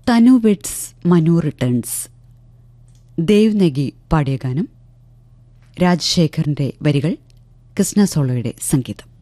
തനു weds Manu returns. Dev നഗി പാടിയ ഗാനം. രാജശേഖറിന്റെ വരികൾ, കൃഷ്ണ സോളയുടെ സംഗീതം.